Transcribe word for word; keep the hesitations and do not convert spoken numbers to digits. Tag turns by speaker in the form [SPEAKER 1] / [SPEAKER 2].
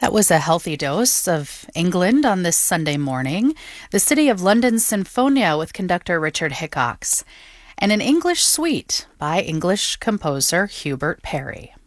[SPEAKER 1] That was a healthy dose of England on this Sunday morning. The City of London Sinfonia with conductor Richard Hickox, and an English suite by English composer Hubert Parry.